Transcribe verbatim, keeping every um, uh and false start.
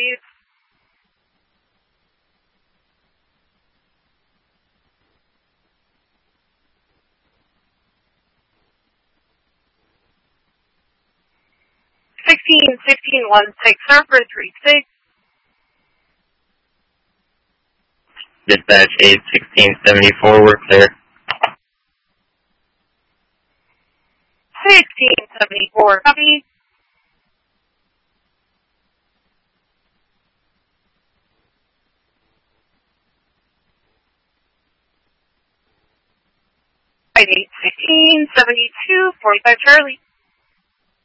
please. Sixteen sixteen one six Harper three six. Dispatch eight sixteen seventy four. We're clear. Sixteen seventy four. Copy. Eight sixteen seventy two forty five Charlie.